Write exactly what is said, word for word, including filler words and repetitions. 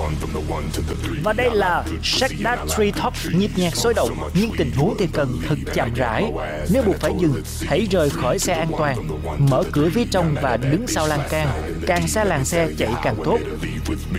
Và đây là Shake That Tree Top, nhịp nhạc sôi động, nhưng tình huống thì cần thật chậm rãi. Nếu buộc phải dừng, hãy rời khỏi xe an toàn, mở cửa phía trong và đứng sau lan can. Càng xa làn xe chạy càng tốt.